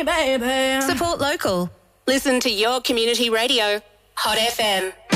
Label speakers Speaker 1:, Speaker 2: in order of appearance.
Speaker 1: baby.
Speaker 2: Support local. Listen to your community radio. Hot FM.